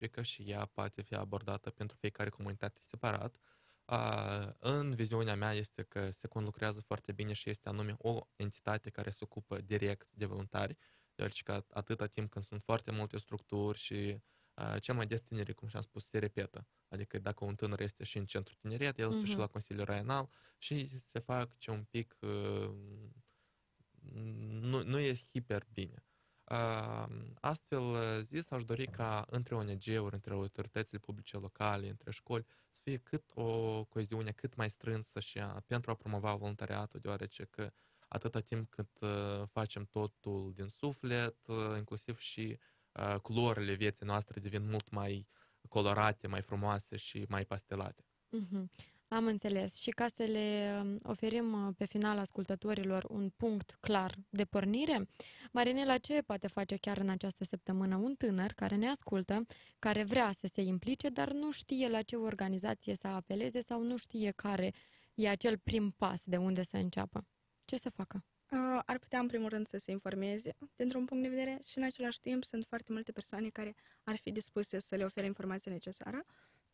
civică și ea poate fi abordată pentru fiecare comunitate separat. În viziunea mea este că se conlucrează foarte bine și este anume o entitate care se ocupă direct de voluntari, deoarece că atâta timp când sunt foarte multe structuri și cel mai des tinerii, cum și-am spus, se repetă. Adică dacă un tânăr este și în centru tineret, el stă și la Consiliul Raional și se fac ce un pic nu e hiper bine. Astfel zis, aș dori ca între ONG-uri, între autoritățile publice locale, între școli, să fie o coeziune cât mai strânsă și pentru a promova voluntariatul, deoarece că atâta timp cât facem totul din suflet, inclusiv și culorile vieții noastre devin mult mai colorate, mai frumoase și mai pastelate. Am înțeles. Și ca să le oferim pe final ascultătorilor un punct clar de pornire, Marinela, ce poate face chiar în această săptămână un tânăr care ne ascultă, care vrea să se implice, dar nu știe la ce organizație să apeleze sau nu știe care e acel prim pas de unde să înceapă? Ce să facă? Ar putea, în primul rând, să se informeze dintr-un punct de vedere și, în același timp, sunt foarte multe persoane care ar fi dispuse să le ofere informația necesară.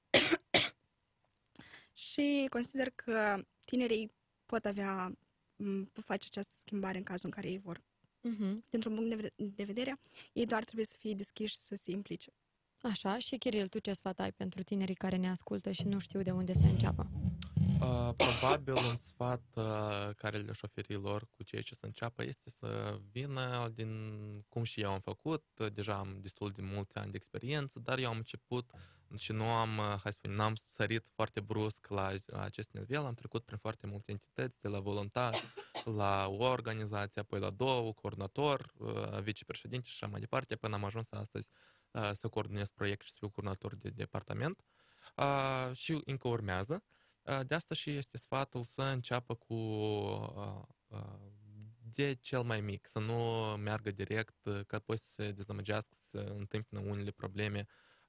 Și consider că tinerii pot face această schimbare în cazul în care ei vor. Dintr-un punct de vedere, ei doar trebuie să fie deschiși să se implice. Așa, și Chiril, tu ce sfat ai pentru tinerii care ne ascultă și nu știu de unde să înceapă? Probabil un sfat care le-aș oferi lor cu ceea ce să înceapă este să vină din cum și eu am făcut. Deja am destul de mulți ani de experiență, dar eu am început și n-am sărit foarte brusc la acest nivel. Am trecut prin foarte multe entități, de la voluntar la o organizație, apoi la două, coordonator, vicepreședinte și așa mai departe, până am ajuns astăzi să coordonez proiect și să fiu coordonator de departament. Și încă urmează. De asta și este sfatul să înceapă cu de cel mai mic, să nu meargă direct, că apoi să se dezamăgească, să întâmpină unele probleme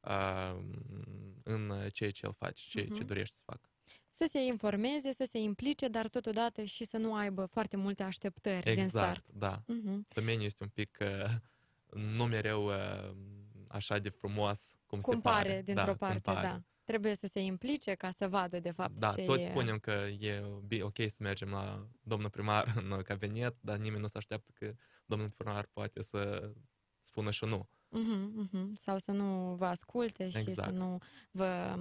în ceea ce el face, ce dorește să facă. Să se informeze, să se implice, dar totodată și să nu aibă foarte multe așteptări din start. Exact, da. Domeniul este un pic nu mereu așa de frumos cum se pare. Dintr-o parte, da. Trebuie să se implice ca să vadă de fapt ce toți spunem că e ok să mergem la domnul primar în cabinet, dar nimeni nu se așteaptă că domnul primar poate să spună și nu. Sau să nu vă asculte și să nu vă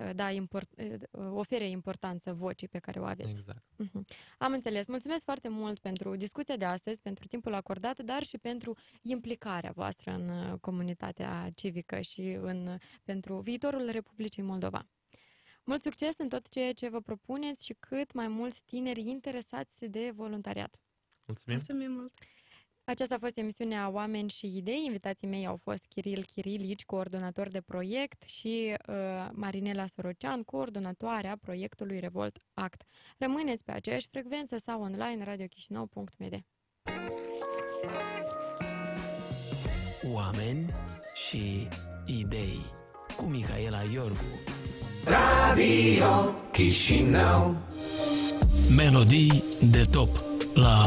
ofere importanță vocii pe care o aveți. Exact. Am înțeles. Mulțumesc foarte mult pentru discuția de astăzi, pentru timpul acordat, dar și pentru implicarea voastră în comunitatea civică și pentru viitorul Republicii Moldova. Mult succes în tot ceea ce vă propuneți și cât mai mulți tineri interesați de voluntariat. Mulțumim mult! Aceasta a fost emisiunea Oameni și Idei. Invitații mei au fost Chiril Chirilici, coordonator de proiect, și Marinela Sorocean, coordonatoarea proiectului Revolt Act. Rămâneți pe aceeași frecvență sau online radiochisinau.md. Oameni și Idei cu Mihaela Iorgu. Radio Chișinău. Melodii de top la